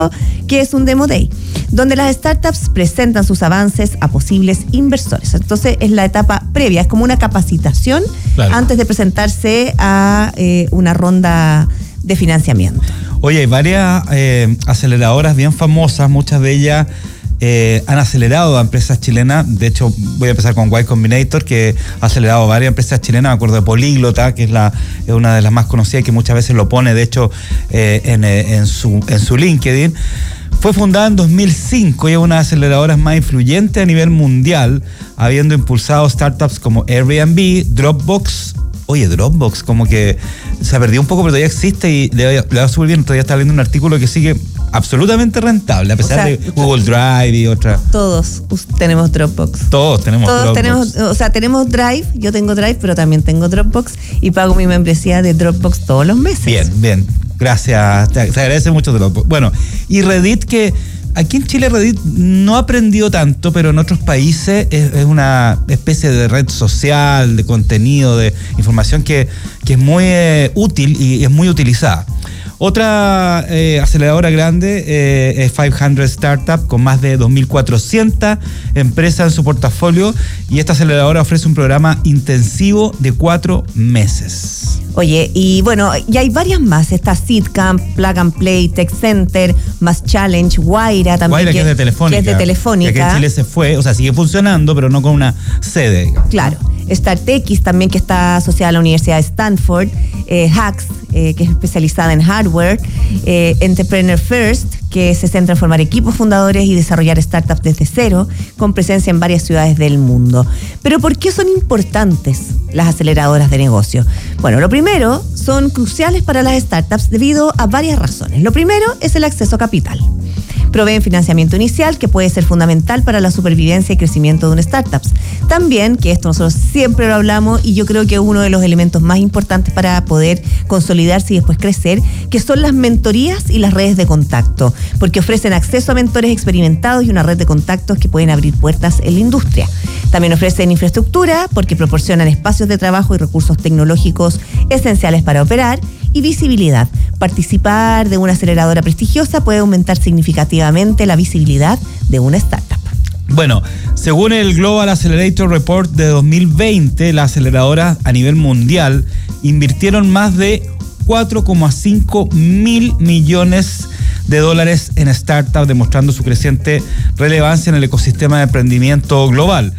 que es un Demo Day, donde las startups presentan sus avances a posibles inversores. Entonces es la etapa previa, es como una capacitación antes de presentarse a una ronda de financiamiento. Oye, hay varias aceleradoras bien famosas, muchas de ellas han acelerado a empresas chilenas. De hecho, voy a empezar con Y Combinator, que ha acelerado a varias empresas chilenas. Me acuerdo de Políglota, que es una de las más conocidas, que muchas veces lo pone, de hecho, en su LinkedIn. Fue fundada en 2005 y es una de las aceleradoras más influyentes a nivel mundial, habiendo impulsado startups como Airbnb, Dropbox. Oye, Dropbox como que se perdió un poco, pero todavía existe y le va súper bien. Todavía está leyendo un artículo que sigue absolutamente rentable, a pesar de Google Drive y otras. Todos tenemos Dropbox. Todos Dropbox. Tenemos Drive, yo tengo Drive, pero también tengo Dropbox y pago mi membresía de Dropbox todos los meses. Bien. Gracias, te agradece mucho Dropbox. Bueno, y Reddit, que aquí en Chile Reddit no ha aprendido tanto, pero en otros países es una especie de red social, de contenido, de información que es muy útil y es muy utilizada. Otra aceleradora grande es 500 Startup, con más de 2.400 empresas en su portafolio, y esta aceleradora ofrece un programa intensivo de 4 meses. Oye, y bueno, ya hay varias más. Está Seedcamp, Plug and Play, Tech Center, Mass Challenge, Guaira también. Guaira, que es de Telefónica. Que aquí en Chile se fue, o sea, sigue funcionando, pero no con una sede, digamos. Claro. StartX también, que está asociada a la Universidad de Stanford, Hacks, que es especializada en hardware, Entrepreneur First, que se centra en formar equipos fundadores y desarrollar startups desde cero, con presencia en varias ciudades del mundo. Pero ¿por qué son importantes las aceleradoras de negocio? Bueno, lo primero, son cruciales para las startups debido a varias razones. Lo primero es el acceso a capital. Proveen financiamiento inicial, que puede ser fundamental para la supervivencia y crecimiento de una startup. También, que esto nosotros siempre lo hablamos y yo creo que es uno de los elementos más importantes para poder consolidarse y después crecer, que son las mentorías y las redes de contacto, porque ofrecen acceso a mentores experimentados y una red de contactos que pueden abrir puertas en la industria. También ofrecen infraestructura, porque proporcionan espacios de trabajo y recursos tecnológicos esenciales para operar, y visibilidad. Participar de una aceleradora prestigiosa puede aumentar significativamente la visibilidad de una startup. Bueno, según el Global Accelerator Report de 2020, las aceleradoras a nivel mundial invirtieron más de 4,5 mil millones de dólares en startups, demostrando su creciente relevancia en el ecosistema de emprendimiento global.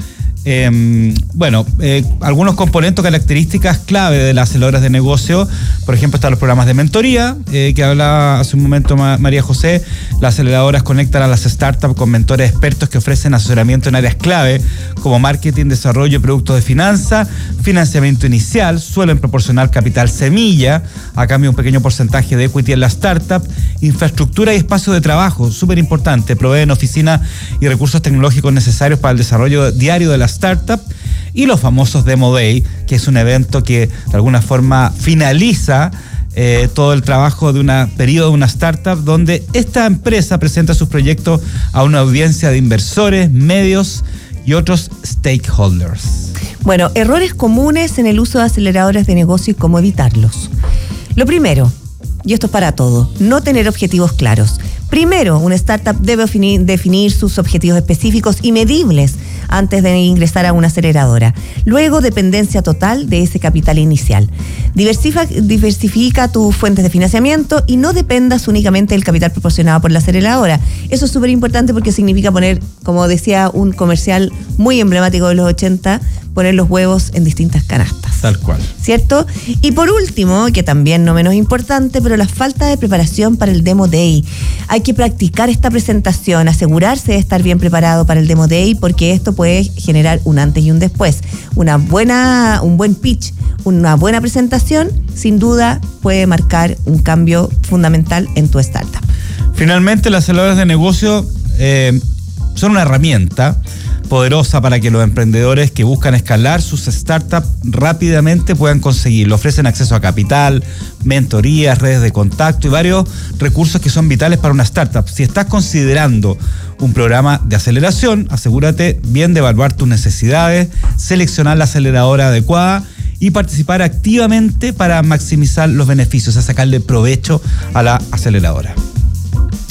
Algunos componentes, características clave de las aceleradoras de negocio, por ejemplo, están los programas de mentoría, que hablaba hace un momento María José. Las aceleradoras conectan a las startups con mentores expertos que ofrecen asesoramiento en áreas clave como marketing, desarrollo, productos de finanzas, financiamiento inicial. Suelen proporcionar capital semilla a cambio de un pequeño porcentaje de equity en la startup, infraestructura y espacio de trabajo, súper importante. Proveen oficinas y recursos tecnológicos necesarios para el desarrollo diario de la startup, y los famosos Demo Day, que es un evento que de alguna forma finaliza todo el trabajo de un periodo de una startup, donde esta empresa presenta sus proyectos a una audiencia de inversores, medios y otros stakeholders. Bueno, errores comunes en el uso de aceleradores de negocio y cómo evitarlos. Lo primero, y esto es para todo, no tener objetivos claros. Primero, una startup debe definir sus objetivos específicos y medibles antes de ingresar a una aceleradora. Luego, dependencia total de ese capital inicial. Diversifica tus fuentes de financiamiento y no dependas únicamente del capital proporcionado por la aceleradora. Eso es súper importante porque significa poner, como decía un comercial muy emblemático de los 80, poner los huevos en distintas canastas. Tal cual. ¿Cierto? Y por último, que también no menos importante, pero la falta de preparación para el Demo Day. Hay que practicar esta presentación, asegurarse de estar bien preparado para el Demo Day, porque esto puede generar un antes y un después. Un buen pitch, una buena presentación, sin duda puede marcar un cambio fundamental en tu startup. Finalmente, las aceleradoras de negocio son una herramienta poderosa para que los emprendedores que buscan escalar sus startups rápidamente puedan conseguirlo. Ofrecen acceso a capital, mentorías, redes de contacto y varios recursos que son vitales para una startup. Si estás considerando un programa de aceleración, asegúrate bien de evaluar tus necesidades, seleccionar la aceleradora adecuada y participar activamente para maximizar los beneficios, a sacarle provecho a la aceleradora.